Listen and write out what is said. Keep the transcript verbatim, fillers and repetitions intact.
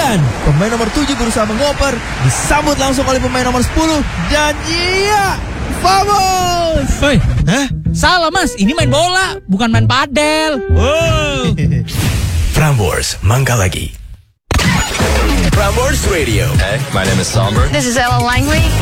Dan pemain nomor tujuh berusaha mengoper, disambut langsung oleh pemain nomor sepuluh. Dan iya, vamos. Hei, hah? Salah mas, ini main bola, bukan main padel. Wow. Prambors, mangga lagi. Prambors Radio. Hey, my name is Somber. This is Ella Langley.